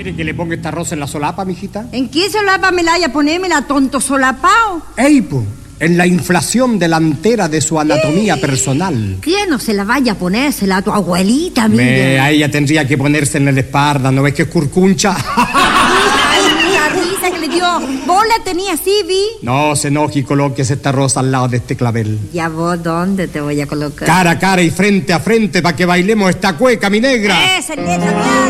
¿Quiere que le ponga esta rosa en la solapa, mijita? ¿En qué solapa me la haya ponémela, tonto solapao? Eipo, en la inflación delantera de su anatomía personal. ¿Quién no se la vaya a ponérsela a tu abuelita, mira? A ella tendría que ponerse en la espalda, ¿no ves que es curcuncha? La risa que le dio. ¿Vos la tenías así, vi? No se enoje y colóquese esta rosa al lado de este clavel. ¿Ya vos dónde te voy a colocar? Cara a cara y frente a frente para que bailemos esta cueca, mi negra. ¡Esa, neta,